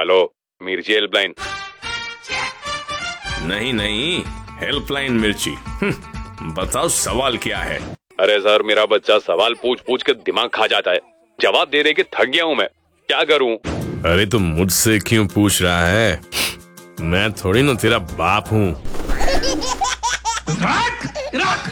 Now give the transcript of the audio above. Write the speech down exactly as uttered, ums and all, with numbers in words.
Hello, मिर्ची helpline. नहीं नहीं, हेल्पलाइन मिर्ची। बताओ सवाल क्या है? अरे सर, मेरा बच्चा सवाल पूछ पूछ के दिमाग खा जाता है, जवाब दे दे के थक गया हूँ मैं, क्या करूँ? अरे तुम मुझसे क्यों पूछ रहा है? मैं थोड़ी ना तेरा बाप हूँ।